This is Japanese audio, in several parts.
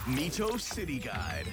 Mito City Guide.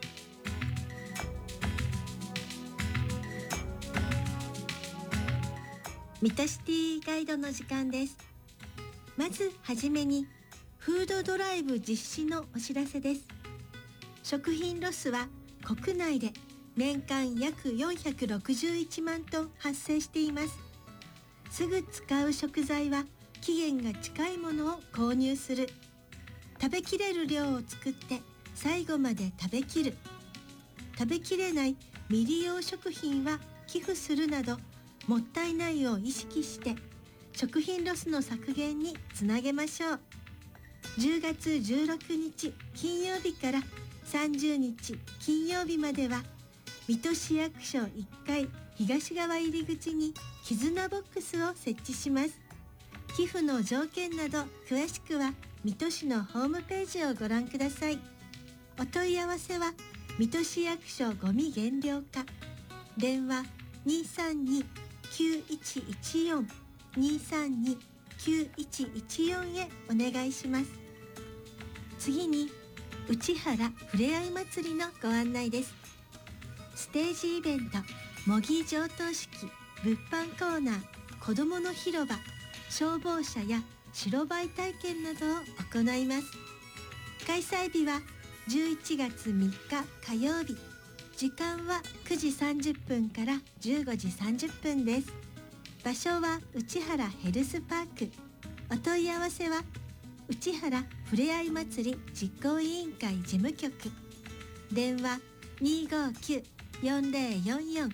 ミトシティガイドの時間です。まずはじめにフードドライブ実施のお知らせです。食品ロスは国内で年間約461万トン発生しています。すぐ使う食材は期限が近いものを購入する。食べきれる量を作って最後まで食べきる。食べきれない未利用食品は寄付するなど、もったいないを意識して食品ロスの削減につなげましょう。10月16日金曜日から30日金曜日までは、水戸市役所1階東側入り口に絆ボックスを設置します。寄付の条件など詳しくは水戸市のホームページをご覧ください。お問い合わせは水戸市役所ごみ減量課、電話 232-9114 232-9114 へお願いします。次に内原ふれあい祭りのご案内です。ステージイベント、模擬上等式、物販コーナー、子どもの広場、消防車や白バイ体験などを行います。開催日は11月3日火曜日、時間は9時30分から15時30分です。場所は内原ヘルスパーク。お問い合わせは内原ふれあい祭り実行委員会事務局、電話 259-4044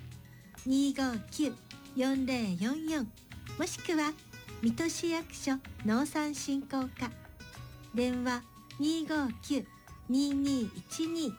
259-4044、もしくは水戸市役所農産振興課、電話 259-2212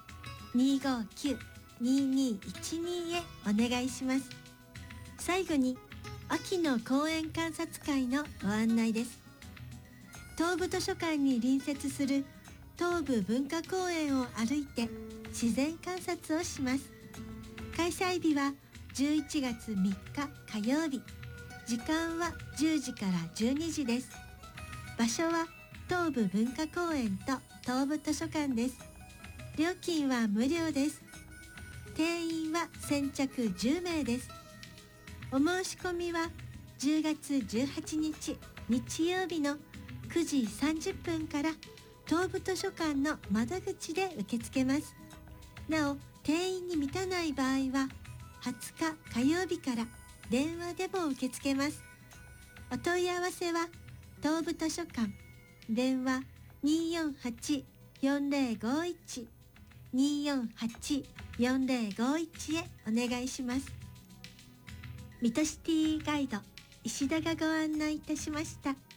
259-2212 へお願いします。最後に秋の公園観察会のご案内です。東部図書館に隣接する東部文化公園を歩いて自然観察をします。開催日は11月3日火曜日、時間は10時から12時です。場所は東部文化公園と東部図書館です。料金は無料です。定員は先着10名です。お申し込みは10月18日日曜日の9時30分から東部図書館の窓口で受け付けます。なお、定員に満たない場合は20日火曜日から電話でも受け付けます。お問い合わせは東部図書館、電話 248-4051 248-4051 へお願いします。水戸シティガイド石田がご案内いたしました。